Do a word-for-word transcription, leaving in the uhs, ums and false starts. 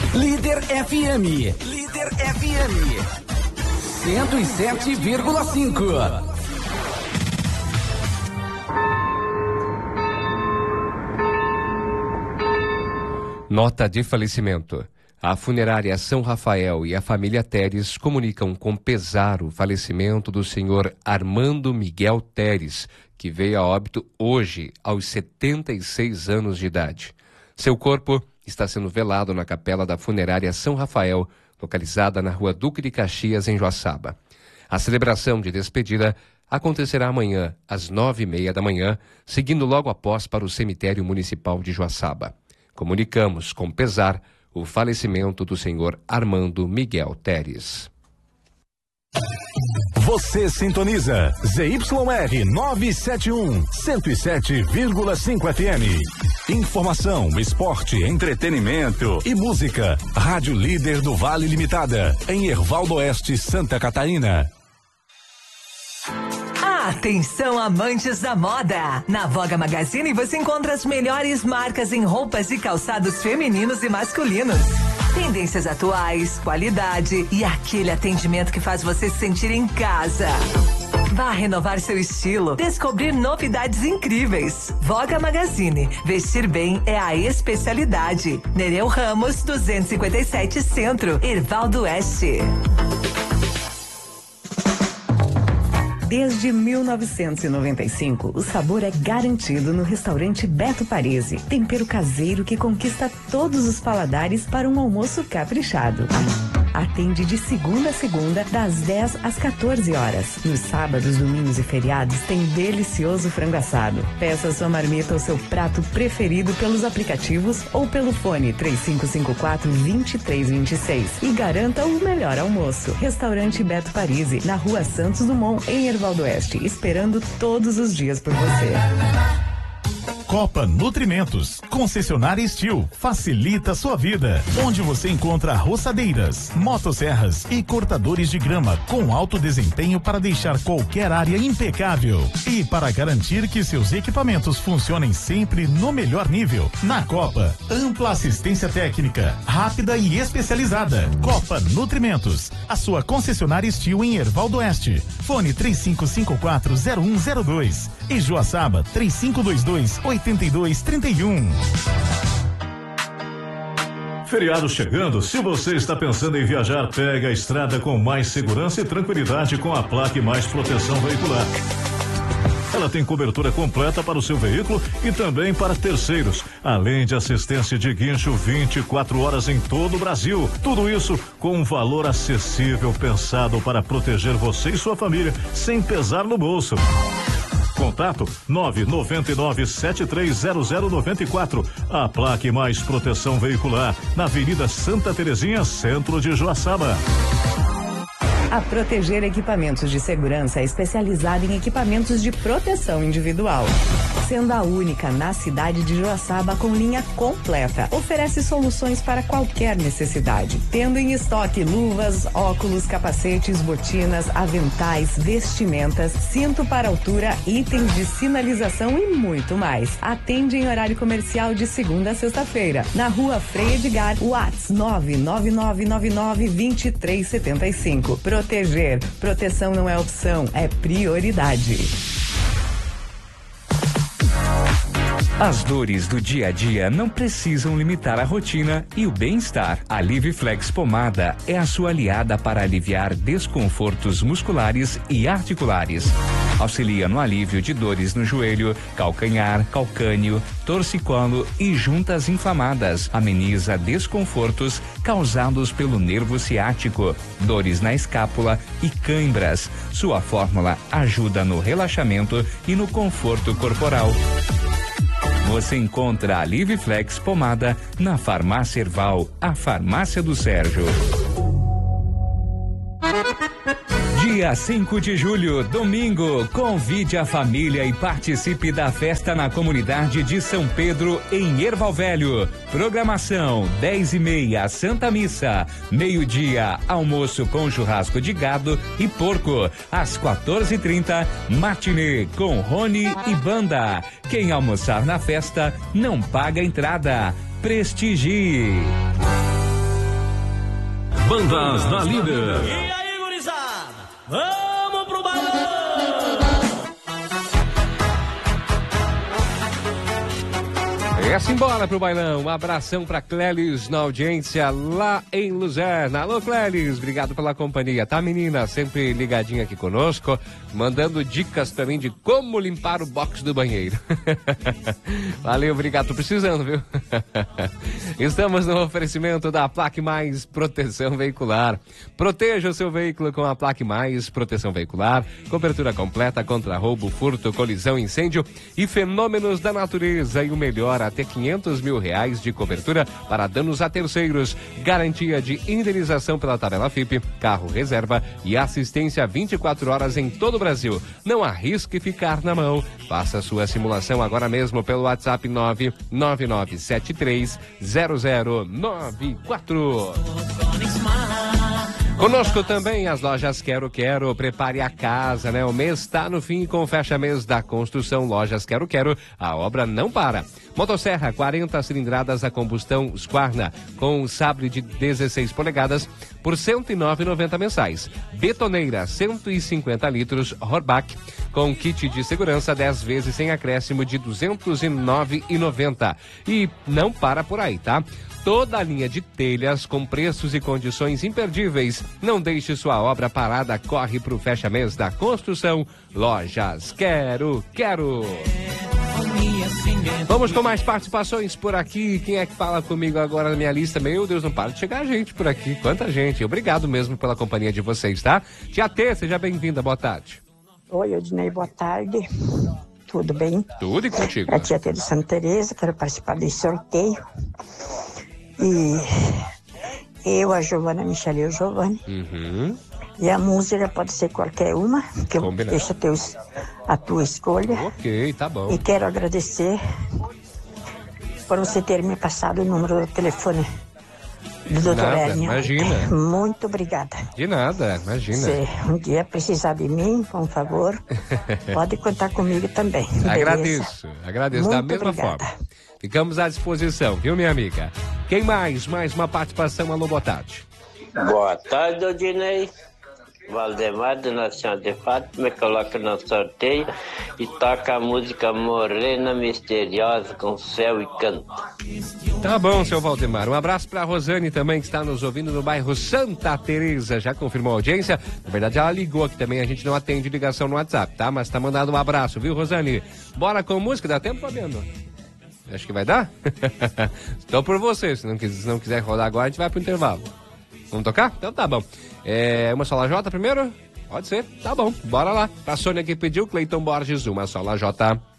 Líder F M. Líder F M. cento e sete vírgula cinco. Nota de falecimento. A funerária São Rafael e a família Teres comunicam com pesar o falecimento do senhor Armando Miguel Teres, que veio a óbito hoje, aos setenta e seis anos de idade. Seu corpo está sendo velado na capela da funerária São Rafael, localizada na rua Duque de Caxias, em Joaçaba. A celebração de despedida acontecerá amanhã, às nove e meia da manhã, seguindo logo após para o cemitério municipal de Joaçaba. Comunicamos com pesar o falecimento do senhor Armando Miguel Teres. Você sintoniza Z Y R novecentos e setenta e um, cento e sete vírgula cinco F M. Informação, esporte, entretenimento e música. Rádio Líder do Vale Limitada, em Hervaldo Oeste, Santa Catarina. Atenção, amantes da moda! Na Voga Magazine você encontra as melhores marcas em roupas e calçados femininos e masculinos. Tendências atuais, qualidade e aquele atendimento que faz você se sentir em casa. Vá renovar seu estilo, descobrir novidades incríveis. Voga Magazine, vestir bem é a especialidade. Nereu Ramos, duzentos e cinquenta e sete Centro, Hervaldo Oeste. Desde mil novecentos e noventa e cinco, o sabor é garantido no restaurante Beto Parisi. Tempero caseiro que conquista todos os paladares para um almoço caprichado. Atende de segunda a segunda, das dez às quatorze horas. Nos sábados, domingos e feriados tem delicioso frango assado. Peça sua marmita ou seu prato preferido pelos aplicativos ou pelo fone três cinco cinco quatro, dois três dois seis e garanta o melhor almoço. Restaurante Beto Parisi, na Rua Santos Dumont, em Hervaldo Oeste, esperando todos os dias por você. Copa Nutrimentos, concessionária Estil, facilita sua vida. Onde você encontra roçadeiras, motosserras e cortadores de grama com alto desempenho para deixar qualquer área impecável. E para garantir que seus equipamentos funcionem sempre no melhor nível. Na Copa, ampla assistência técnica, rápida e especializada. Copa Nutrimentos, a sua concessionária Estil em Hervaldo Oeste. Fone três cinco cinco quatro, zero um zero dois e Joaçaba três cinco dois dois, oito dois três um. Feriado chegando, se você está pensando em viajar, pega a estrada com mais segurança e tranquilidade com a Plaque Mais Proteção Veicular. Ela tem cobertura completa para o seu veículo e também para terceiros, além de assistência de guincho vinte e quatro horas em todo o Brasil. Tudo isso com um valor acessível pensado para proteger você e sua família sem pesar no bolso. Contato nove nove nove, sete três zero zero nove quatro. A Plaque Mais Proteção Veicular, na Avenida Santa Terezinha, centro de Joaçaba. A Proteger Equipamentos de Segurança é especializada em equipamentos de proteção individual. Sendo a única na cidade de Joaçaba com linha completa, oferece soluções para qualquer necessidade, tendo em estoque luvas, óculos, capacetes, botinas, aventais, vestimentas, cinto para altura, itens de sinalização e muito mais. Atende em horário comercial de segunda a sexta-feira, na Rua Frei Edgar, WhatsApp nove nove nove nove nove, dois três sete cinco. Proteger. Proteção não é opção, é prioridade. As dores do dia a dia não precisam limitar a rotina e o bem-estar. A Liviflex Pomada é a sua aliada para aliviar desconfortos musculares e articulares. Auxilia no alívio de dores no joelho, calcanhar, calcânio, torcicolo e juntas inflamadas. Ameniza desconfortos causados pelo nervo ciático, dores na escápula e cãibras. Sua fórmula ajuda no relaxamento e no conforto corporal. Você encontra a Liviflex Pomada na Farmácia Herval, a farmácia do Sérgio. Dia cinco de julho, domingo, convide a família e participe da festa na comunidade de São Pedro, em Erval Velho. Programação, dez e meia, Santa Missa. Meio-dia, almoço com churrasco de gado e porco. Às quatorze e trinta, matinê com Rony e banda. Quem almoçar na festa, não paga entrada. Prestigie. bandas na líder. E aí, gurizada? Vamos pro bailão! Essa embora pro bailão. Um abração pra Clélis na audiência lá em Luzerna. Alô, Clélis, obrigado pela companhia, tá, menina? Sempre ligadinha aqui conosco, mandando dicas também de como limpar o box do banheiro. Valeu, obrigado, tô precisando, viu? Estamos no oferecimento da Plaque Mais Proteção Veicular. Proteja o seu veículo com a Plaque Mais Proteção Veicular. Cobertura completa contra roubo, furto, colisão, incêndio e fenômenos da natureza. E o melhor, até quinhentos mil reais de cobertura para danos a terceiros. Garantia de indenização pela tabela F I P, carro reserva e assistência vinte e quatro horas em todo o Brasil. Não arrisque ficar na mão. Faça sua simulação agora mesmo pelo WhatsApp nove nove nove sete três zero zero nove quatro. Conosco também as lojas Quero Quero, prepare a casa, né? O mês está no fim com o fecha-mês da construção. Lojas Quero Quero, a obra não para. Motosserra, quarenta cilindradas a combustão Squarna, com sabre de dezesseis polegadas, por cento e nove reais e noventa centavos mensais. Betoneira, cento e cinquenta litros, Horbach, com kit de segurança dez vezes sem acréscimo de duzentos e nove reais e noventa centavos. E não para por aí, tá? Toda a linha de telhas com preços e condições imperdíveis. Não deixe sua obra parada, corre pro fecha-mês da construção. Lojas Quero Quero. Vamos com mais participações por aqui. Quem é que fala comigo agora na minha lista? Meu Deus, não para de chegar gente por aqui. Quanta gente. Obrigado mesmo pela companhia de vocês, tá? Tia T, seja bem-vinda. Boa tarde. Oi, Odinei, boa tarde. Tudo bem? Tudo e contigo. É a tia T de Santa Teresa, quero participar desse sorteio. E eu, a Giovana, Michele e o Giovanni. Uhum. E a música pode ser qualquer uma, que eu deixo teus, a tua escolha. Ok, tá bom. E quero agradecer por você ter me passado o número do telefone do doutor Hernia. Imagina. Muito obrigada. De nada, imagina. Se um dia precisar de mim, por favor, pode contar comigo também. Agradeço, beleza? agradeço Muito da mesma obrigada. forma. Ficamos à disposição, viu, minha amiga? Quem mais? Mais uma participação. Alô, boa tarde. Boa tarde, Odinei. Valdemar, do Nossa Senhora de Fátima, me coloca no sorteio e toca a música Morena Misteriosa com Céu e Canto. Tá bom, seu Valdemar. Um abraço pra Rosane também, que está nos ouvindo no bairro Santa Teresa. Já confirmou a audiência? Na verdade, ela ligou aqui também. A gente não atende ligação no WhatsApp, tá? Mas tá mandando um abraço, viu, Rosane? Bora com música? Dá tempo, Fabiano? Acho que vai dar? Então por você, se não, quiser, se não quiser rodar agora, a gente vai pro intervalo. Vamos tocar? Então tá bom. É, uma só lajota primeiro? Pode ser, tá bom, bora lá. A Sônia que pediu, Cleiton Borges, uma só lajota.